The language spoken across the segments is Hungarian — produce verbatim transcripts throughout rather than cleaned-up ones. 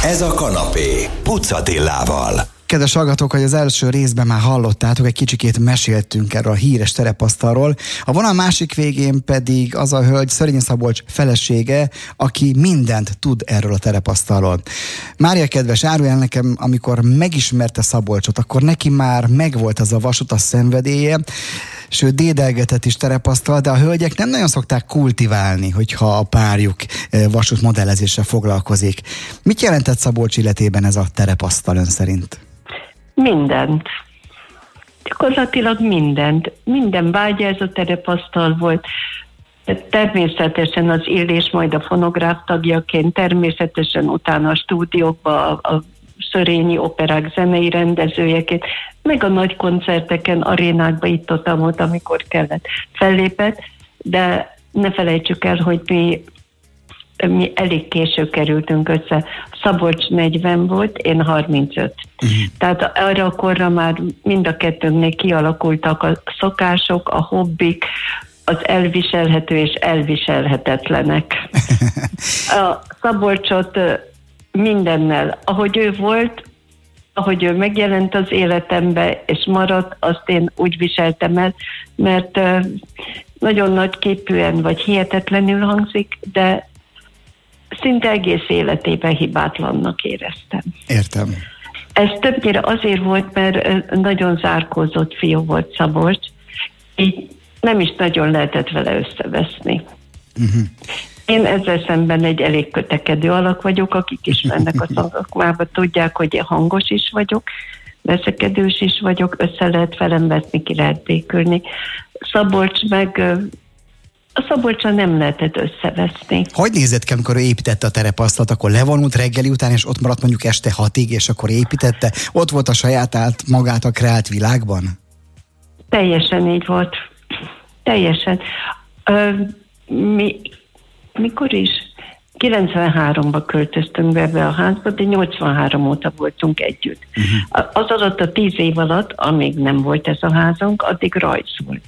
Ez a kanapé Puc Attilával. Kedves hallgatók, hogy az első részben már hallottátok, egy kicsikét meséltünk erről a híres terepasztalról. A vonal másik végén pedig az a hölgy, Szörényi Szabolcs felesége, aki mindent tud erről a terepasztalról. Mária kedves, árulj el nekem, amikor megismerte Szabolcsot, akkor neki már megvolt az a vasutas szenvedélye, sőt dédelgetett is terepasztal, de a hölgyek nem nagyon szokták kultiválni, hogyha a párjuk vasút modellezéssel foglalkozik. Mit jelentett Szabolcs életében ez a terepasztal ön szerint? Mindent. Gyakorlatilag mindent. Minden vágya ez a terepasztal volt. Természetesen az Illés majd a fonográf tagjaként, természetesen utána a stúdiókban a, a Szörényi operák zenei rendezőjeként, meg a nagy koncerteken, arénákban itt-ott, amikor kellett, fellépett, de ne felejtsük el, hogy mi mi elég késő kerültünk össze. Szabolcs negyven volt, én harmincöt. Uh-huh. Tehát arra korra már mind a kettőnknél kialakultak a szokások, a hobbik, az elviselhető és elviselhetetlenek. A Szabolcsot mindennel, ahogy ő volt, ahogy ő megjelent az életembe, és maradt, azt én úgy viseltem el, mert nagyon nagy képűen, vagy hihetetlenül hangzik, de szinte egész életében hibátlannak éreztem. Értem. Ez többnyire azért volt, mert nagyon zárkózott fiú volt Szabolcs, így nem is nagyon lehetett vele összeveszni. Uh-huh. Én ezzel szemben egy elég kötekedő alak vagyok, akik ismernek a szakmába, tudják, hogy én hangos is vagyok, veszekedős is vagyok, össze lehet velem veszni, ki lehet békülni. Szabolcs meg... A Szabolcsra nem lehetett összeveszni. Hogy nézett ki, amikor ő építette a terepasztalt, akkor levonult reggeli után, és ott maradt mondjuk este hatig, és akkor építette? Ott volt a saját át, magát a kreált világban? Teljesen így volt. Teljesen. Ö, mi, mikor is? kilencvenháromban költöztünk be ebbe a házba, de nyolcvanhárom óta voltunk együtt. Uh-huh. Az alatt a tíz év alatt, amíg nem volt ez a házunk, addig rajzolt.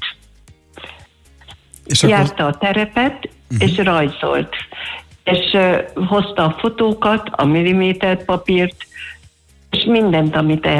És járta akkor... a terepet, uh-huh. és rajzolt. És uh, hozta a fotókat, a milliméter papírt, és mindent, amit